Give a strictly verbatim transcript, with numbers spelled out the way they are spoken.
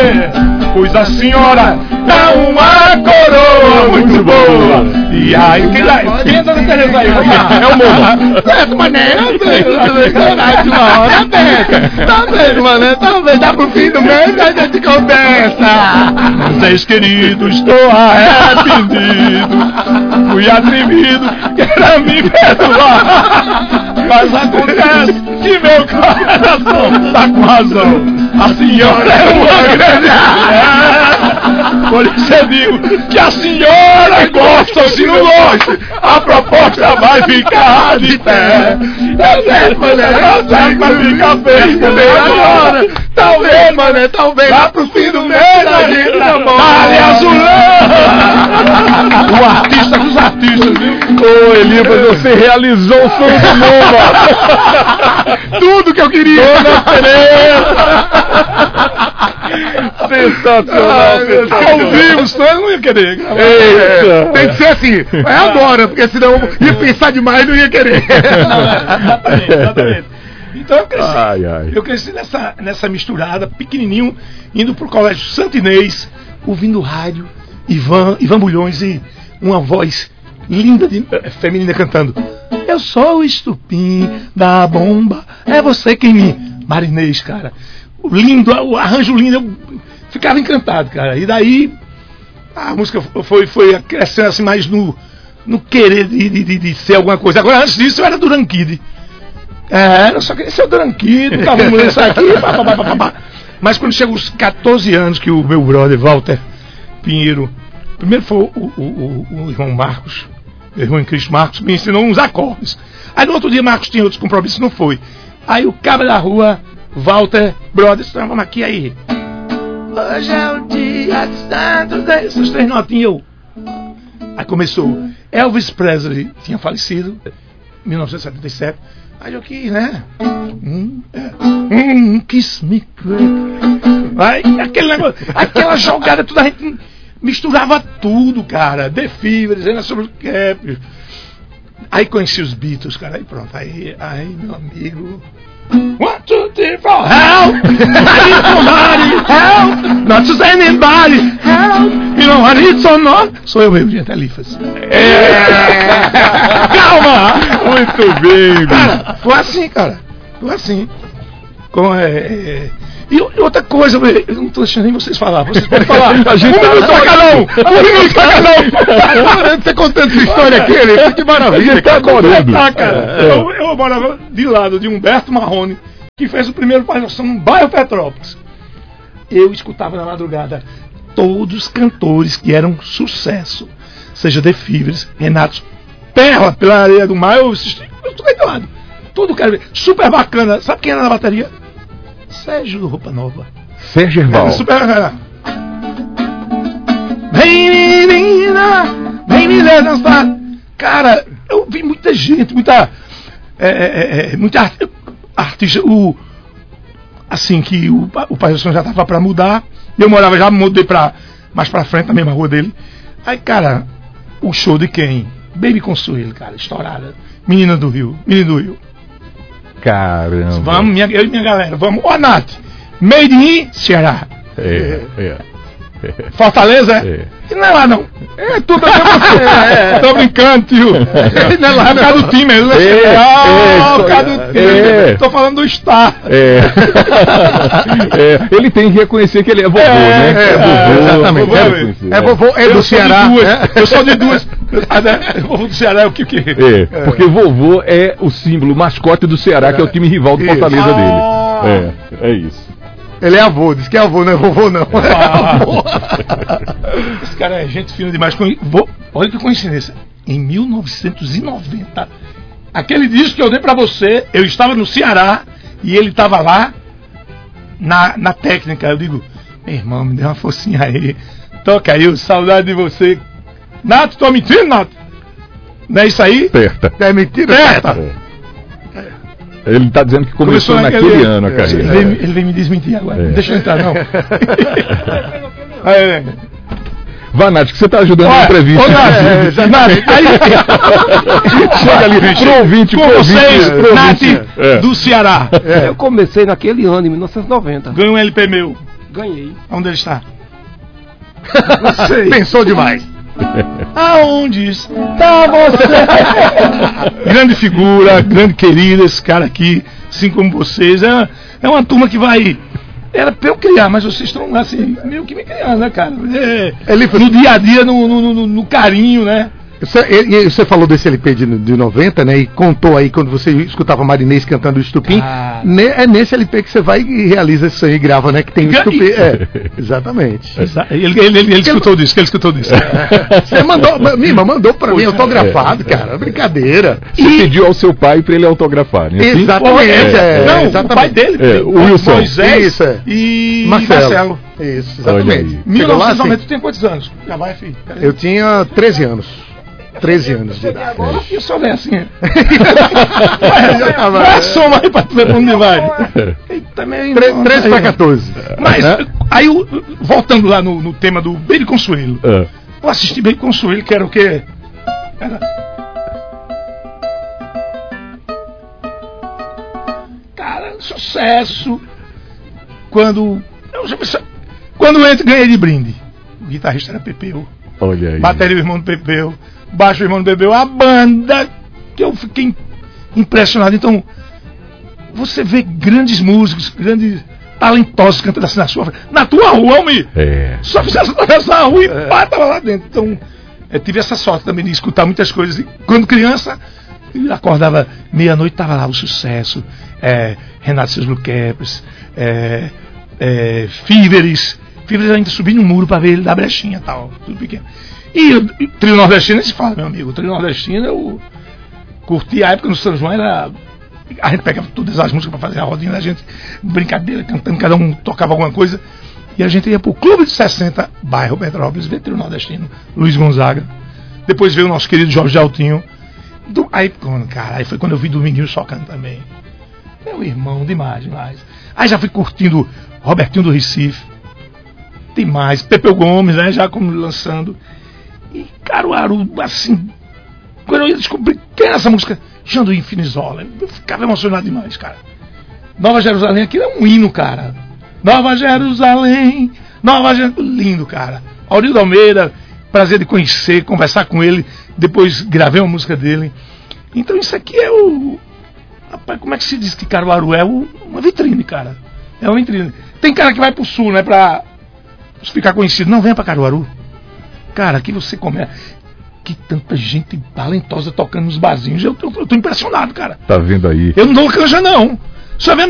pois a senhora dá uma coroa muito boa. E aí, quem dá? Quem tá no Tereza aí? É o Momo. Certo, mané, eu sei, caralho, de uma hora dessa. Tá vendo, mané? Tá vendo? Dá pro fim do mês, a gente conversa. Vocês queridos, estou arrependido. Fui atrevido, quero me perdoar. Mas acontece que meu coração tá com razão. A senhora é uma grande mulher. Por isso eu digo que a senhora gosta ou se não gosta, a proposta vai ficar de pé. Eu sei, mané, eu sei que vai ficar feio também agora. Talvez, mané, talvez lá pro fim do mês a gente namora. Ali azulão. O artista dos artistas, viu? Ô, Elifas, você realizou o sonho do Momo. Tudo que eu queria. Sensacional, sensacional. Ao vivo, senão eu não ia querer. É, tem que ser assim. É agora, porque senão ia pensar demais e não ia querer. Exatamente, exatamente. Então eu cresci, ai, ai. eu cresci nessa, nessa misturada, pequenininho, indo pro colégio Santo Inês, ouvindo rádio, Ivan, Ivan Bulhões e uma voz linda de, feminina cantando. Eu sou o estupim da bomba, é você quem me... Marinês, cara. O lindo, o arranjo lindo, eu ficava encantado, cara. E daí a música foi, foi crescendo assim mais no, no querer de, de, de ser alguma coisa. Agora, antes disso, eu era Duran Kid. É, eu só queria ser o Duran Kid, tava mulher isso aqui, pá, pá, pá, pá, pá. Mas quando chegou os catorze anos que o meu brother, Walter Pinheiro, primeiro foi o, o, o, o irmão Marcos, meu irmão em Cristo Marcos, me ensinou uns acordes. Aí no outro dia Marcos tinha outros compromissos, não foi. Aí o cabra da rua, Walter, brother, então vamos aqui aí. Hoje é o dia de Santos, essas três notinhas eu. Aí começou. Elvis Presley tinha falecido em mil novecentos e setenta e sete. Aí eu quis, né? Hum, é. hum, kiss me quick. Aí aquele negócio, aquela jogada, toda a gente misturava tudo, cara. The Fevers, era sobre o Cap. Aí conheci os Beatles, cara. Aí pronto. Aí, aí meu amigo. One, two, three, four, help! I need somebody, help! Not just anybody, help! You know, I need someone. Sou eu mesmo, gente, é Elifas. É. Calma! Muito bem, cara. Foi assim, cara. Foi assim. Com, é, é... E outra coisa, eu não tô deixando nem vocês falar. Vocês podem falar. A gente um minuto pra cada um! Um minuto pra cada um! Você contando essa história aqui, ele, que maravilha. Tá adorando. Tá, cara. É. Eu, eu morava de lado de Humberto Marrone, que fez o primeiro palhação no bairro Petrópolis. Eu escutava na madrugada todos os cantores que eram sucesso. Seja The Fevers, Renato, Perla pela Areia do Mar, eu, eu tô lado. Tudo, cara. Super bacana. Sabe quem era na bateria? Sérgio do Roupa Nova. Sérgio Erval. Super. Vem menina, vem me dançar. Cara, eu vi muita gente, muita. É, é, é, muita art, artista. O, assim que o, o Pai do Som já tava pra mudar. Eu morava, já mudei pra, mais pra frente, na mesma rua dele. Aí, cara, o show de quem? Baby Consuelo, cara, estourada. Menina do Rio, menino do Rio. Caramba. Vamos, minha, eu e minha galera, vamos. Ó, Nath, Made in Ceará. É, é. Fortaleza? É. E não é lá, não. É tudo bem você. É, é. Tô brincando, tio. É. Não é lá, por causa do time, ele é, ah, por causa do time. É. Tô falando do Star. É. É. Ele tem que reconhecer que ele é vovô, é, né? É, é vovô. exatamente. É, é vovô, é do eu Ceará. Sou de duas, é. Eu sou de duas. Vovô do Ceará é o que que é, porque vovô é o símbolo, o mascote do Ceará, que é o time rival do Fortaleza ah. dele. É, é isso. Ele é avô, diz que é avô, não é vovô, não. Ah. Esse cara é gente fina demais. Vou, olha que coincidência. Em mil novecentos e noventa, aquele disco que eu dei pra você, eu estava no Ceará e ele estava lá na, na técnica. Eu digo, meu irmão, me dê uma forcinha aí. Toca aí, saudade de você. Nato, tô mentindo, Nato? Não é isso aí? Perta. É mentira? Perta. É. Ele está dizendo que começou, começou naquele, naquele ano a carreira. Ele vem, ele vem me desmentir agora. É. Não deixa eu entrar, não. é. Vá, Nath, que você está ajudando na entrevista. Ô, Nath, é, Nath, aí, chega ali, pro ouvinte, com pro vocês, ouvinte, pro Nath, é. do Ceará. É. Eu comecei naquele ano, em mil novecentos e noventa. Ganhei um L P meu. Ganhei. Onde ele está? Você pensou demais. Aonde está você? Grande figura, grande querido, esse cara aqui, assim como vocês. É, é uma turma que vai. Era pra eu criar, mas vocês estão assim, meio que me criando, né, cara? É, Ele foi... No dia a dia, no, no, no, no carinho, né? Você, você falou desse L P de, de noventa, né? E contou aí quando você escutava Marinês cantando o Estupim. Ah. Ne, é nesse L P que você vai e realiza isso aí e grava, né? Que tem o Estupim. É, exatamente. Ele, ele, ele, ele escutou disso, que ele escutou disso. É. Você mandou, Mima, mandou pra mim autografado, é. cara. Brincadeira. Você e... pediu ao seu pai pra ele autografar, né? Assim? Exatamente. É. Não, exatamente. O pai dele, é, o Wilson. Moisés isso, é. e Marcelo. Marcelo. Isso, exatamente. mil novecentos e noventa, tu tem quantos anos? Já vai, filho. Eu tinha treze anos. treze anos de idade. Agora eu sou velho assim. Vai a soma aí pra tu ver pra onde vai. treze para quatorze. Mas, aí, voltando lá no, no tema do Baby Consuelo. É. Eu assisti Baby Consuelo, que era o quê? Era... Cara, sucesso. Quando. Quando eu entro, ganhei de brinde. O guitarrista era Pepeu. Olha aí. Bateria do irmão do Pepeu. Baixo do irmão do Pepeu. A banda que eu fiquei impressionado. Então, você vê grandes músicos, grandes talentosos cantando assim na sua frente. Na tua rua, homem. É. Só fizesse atravessar a rua e é. pá, tava lá dentro. Então, eu tive essa sorte também de escutar muitas coisas. E quando criança, eu acordava meia-noite, tava lá o sucesso. É, Renato e seus Blue Caps. É, é, Fíveres. Fíveres ainda subindo no muro pra ver ele dar brechinha e tal. Tudo pequeno. E o trio nordestino, se fala, meu amigo. O trio nordestino, eu curti a época no São João, era. A gente pegava todas as músicas para fazer a rodinha da gente, brincadeira, cantando, cada um tocava alguma coisa. E a gente ia pro Clube de sessenta, bairro Petrópolis, ver trio nordestino, Luiz Gonzaga. Depois veio o nosso querido Jorge Altinho. Do, aí, cara, aí foi quando eu vi Dominguinho Socando também. Meu irmão, demais, demais. Aí já fui curtindo Robertinho do Recife. Demais. Pepeu Gomes, né, já como lançando. E Caruaru, assim, quando eu ia descobrir quem era essa música, Janduí Finizola, eu ficava emocionado demais, cara. Nova Jerusalém, aquilo é um hino, cara. Nova Jerusalém, Nova Jerusalém, lindo, cara. Aurildo Almeida, prazer de conhecer, conversar com ele, depois gravei uma música dele. Então isso aqui é o... Rapaz, como é que se diz que Caruaru é o... uma vitrine, cara. É uma vitrine. Tem cara que vai pro sul, né, pra ficar conhecido. Não, venha pra Caruaru. Cara, aqui você começa. Que tanta gente talentosa tocando nos barzinhos. Eu, eu, eu tô impressionado, cara. Tá vendo aí? Eu não dou canja, não. Só vendo